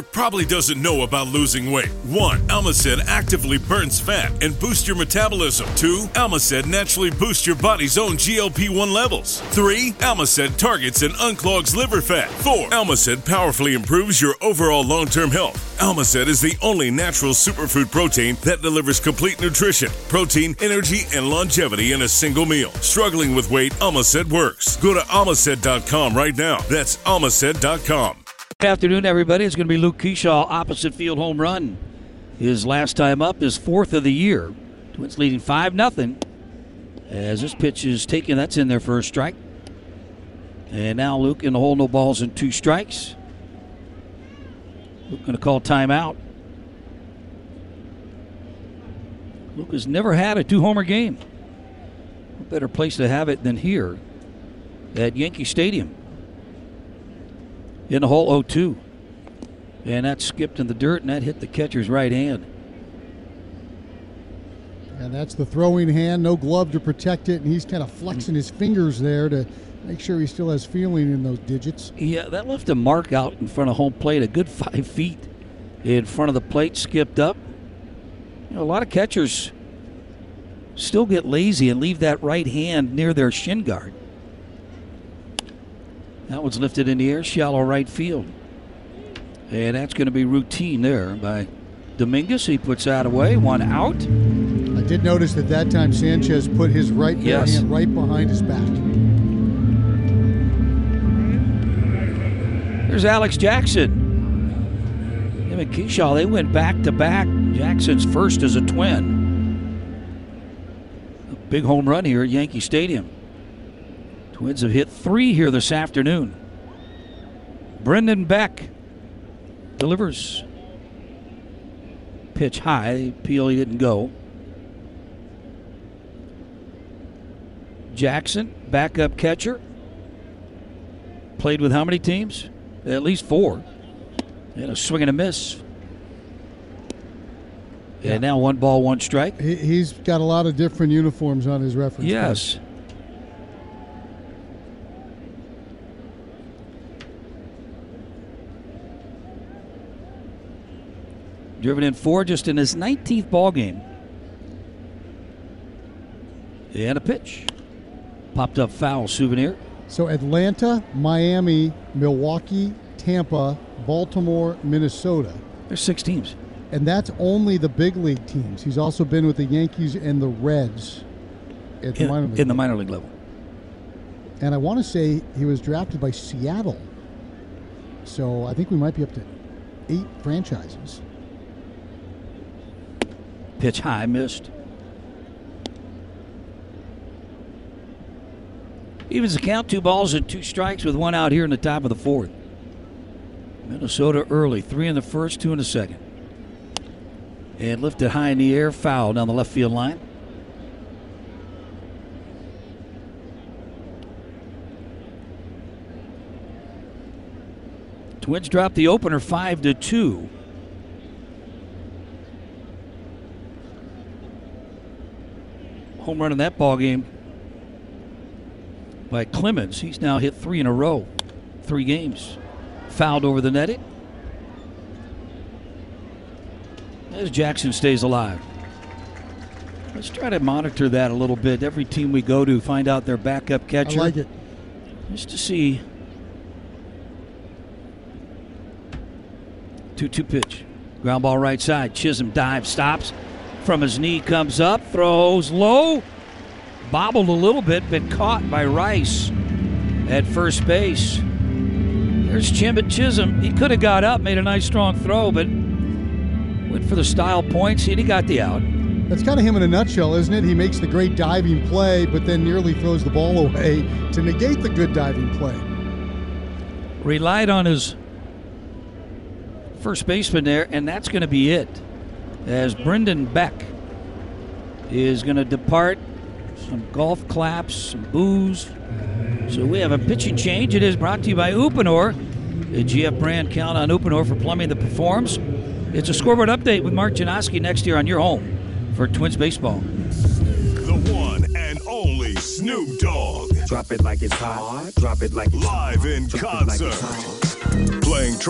Probably doesn't know about losing weight. 1. Almacet actively burns fat and boosts your metabolism. 2. Almacet naturally boosts your body's own GLP-1 levels. 3. Almacet targets and unclogs liver fat. 4. Almacet powerfully improves your overall long-term health. Almacet is the only natural superfood protein that delivers complete nutrition, protein, energy, and longevity in a single meal. Struggling with weight, Almacet works. Go to almacet.com right now. That's almacet.com. Good afternoon, everybody. It's going to be Luke Keyshaw, opposite field home run. His last time up, his 4th of the year. Twins leading 5-0. As this pitch is taken, that's in there for a strike. And now Luke in the hole, no balls and 2 strikes. Luke going to call timeout. Luke has never had a 2-homer game. What better place to have it than here at Yankee Stadium. In the hole, 0-2. And that skipped in the dirt, and that hit the catcher's right hand. And that's the throwing hand, no glove to protect it, and he's kind of flexing his fingers there to make sure he still has feeling in those digits. Yeah, that left a mark out in front of home plate, a good 5 feet in front of the plate, skipped up. You know, a lot of catchers still get lazy and leave that right hand near their shin guard. That one's lifted in the air, shallow right field. And that's going to be routine there by Dominguez. He puts that away, 1 out. I did notice that time Sanchez put his right hand right behind his back. There's Alex Jackson. Him and Keyshaw, they went back-to-back. Jackson's first as a Twin. A big home run here at Yankee Stadium. Twins have hit 3 here this afternoon. Brendan Beck delivers. Pitch high. Peely didn't go. Jackson, backup catcher. Played with how many teams? At least 4. And a swing and a miss. Yeah. And now 1 ball, 1 strike. He's got a lot of different uniforms on his reference. Yes. Card. Driven in 4 just in his 19th ball game. And a pitch. Popped up foul, Souvenir. So Atlanta, Miami, Milwaukee, Tampa, Baltimore, Minnesota. There's 6 teams. And that's only the big league teams. He's also been with the Yankees and the Reds at the minor league. In the minor league level. And I want to say he was drafted by Seattle. So I think we might be up to 8 franchises. Pitch high, missed. Evens the count, 2 balls and 2 strikes with 1 out here in the top of the 4th. Minnesota early, 3 in the first, 2 in the second. And lifted high in the air, foul down the left field line. Twins dropped the opener 5-2. Home run in that ball game by Clemens. He's now hit 3 in a row, 3 games. Fouled over the netting. As Jackson stays alive. Let's try to monitor that a little bit. Every team we go to, find out their backup catcher. I like it. Just to see. 2-2 pitch. Ground ball right side. Chisholm dives, stops. From his knee, comes up, throws low. Bobbled a little bit, been caught by Rice at first base. There's Chisholm. He could have got up, made a nice strong throw, but went for the style points, and he got the out. That's kind of him in a nutshell, isn't it? He makes the great diving play, but then nearly throws the ball away to negate the good diving play. Relied on his first baseman there, and that's going to be it. As Brendan Beck is going to depart. Some golf claps, some boos. So we have a pitching change. It is brought to you by Uponor. The GF brand, count on Uponor for plumbing that performs. It's a scoreboard update with Mark Janoski next year on your home for Twins baseball. The one and only Snoop Dogg. Drop it like it's hot. Drop it like it's live in concert. Playing